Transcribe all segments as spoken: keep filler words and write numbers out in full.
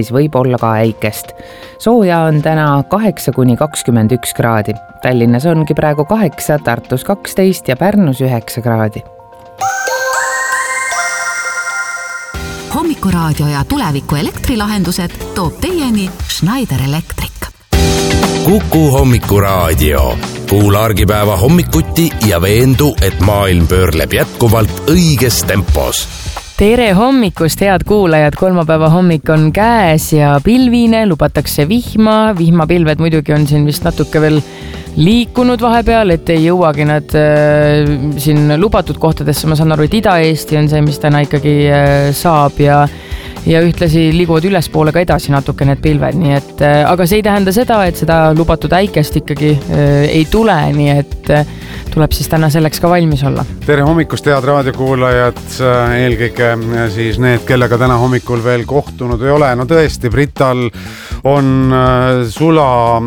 siis võib olla ka äikest. Sooja on täna kaheksa kuni kakskümmend üks kraadi. Tallinnas ongi praegu kaheksa, Tartus kaksteist ja Pärnus üheksa kraadi. Hommikuraadio ja tuleviku elektrilahendused toob teieni Schneider Electric. Kuku Hommikuraadio. Kuula argipäeva hommikuti ja veendu, et maailm pöörleb jätkuvalt õiges tempos. Tere hommikust, head kuulajad! Kolmapäeva hommik on käes ja pilvine, lubatakse vihma. Vihmapilved muidugi on siin vist natuke veel liikunud vahepeal, et ei jõuagi nad äh, siin lubatud kohtadesse. Ma saan aru, et Ida-Eesti on see, mis täna ikkagi äh, saab ja, ja ühtlasi liiguvad ülespoole ka edasi natuke need pilved. Nii et, äh, aga see ei tähenda seda, et seda lubatud äikest ikkagi äh, ei tule, nii et äh, tuleb siis täna selleks ka valmis olla. Tere hommikust, head raadiokuulajad, eelkõige siis need, kellega täna hommikul veel kohtunud ei ole. No tõesti, Brital on sula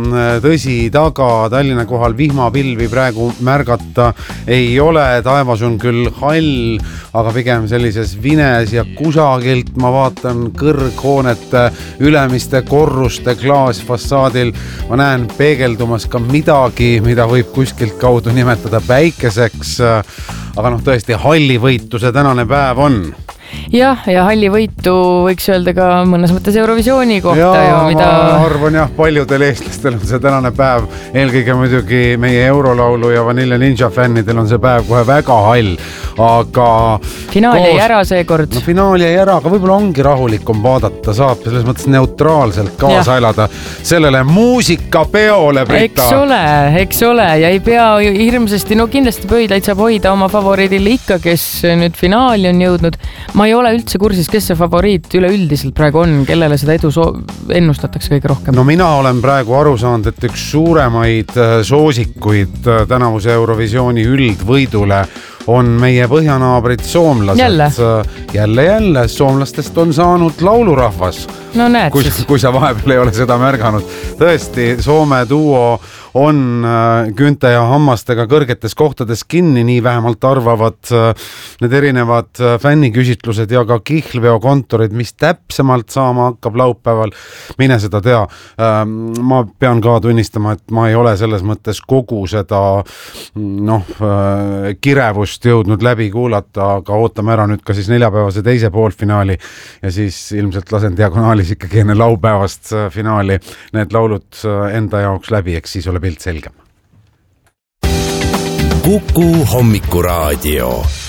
tõsi taga, Tallinna kohal vihmapilvi praegu märgata ei ole, taevas on küll hall, aga pigem sellises vines ja kusagilt ma vaatan kõrghoonete ülemiste korruste klaasfassaadil. Ma näen peegeldumas ka midagi, mida võib kuskilt kaudu nimetada päikeseks, aga noh, tõesti hallivõitu see tänane päev on. Jah, ja hallivõitu võiks öelda ka mõnes mõttes Eurovisiooni kohta. Ja ju, mida... ma arvan jah, paljudel eestlastel on see tänane päev, eelkõige muidugi meie Eurolaulu ja Vanilla Ninja fännidel on see päev kohe väga hall, aga finaal jäi ära seekord. No finaal jäi ära, aga võib-olla ongi rahulikum vaadata, saab selles mõttes neutraalselt kaasa elada sellele muusikapeole, Brita. Eks ole, eks ole, ja ei pea hirmsasti, no kindlasti pöidlaid saab hoida oma favoriidile ikka, kes nüüd finaali on jõudnud. Ma ei ole üldse kursis, kes see favoriit üleüldiselt praegu on, kellele seda edu so- ennustatakse kõige rohkem. No mina olen praegu aru saanud, et üks suuremaid soosikuid tänavuse Eurovisiooni üldvõidule on meie põhjanaabrid soomlased. Jälle? Jälle, jälle. Soomlastest on saanud laulurahvas. No näed kui, siis. Kui sa vahepeal ei ole seda märganud. Tõesti, Soome duo on künte ja hammastega kõrgetes kohtades kinni, nii vähemalt arvavad need erinevad fänniküsitlused ja ka kihlveokontorid, mis täpsemalt saama hakkab laupäeval. Mine seda tea. Ma pean ka tunnistama, et ma ei ole selles mõttes kogu seda noh, kirevust jõudnud läbi kuulata, aga ootame ära nüüd ka siis neljapäevase teise poolfinaali ja siis ilmselt lasen diagonaalis ikkagi enne laupäevast finaali need laulud enda jaoks läbi, eks siis ole pilt selgem. Kuku Hommikuraadio.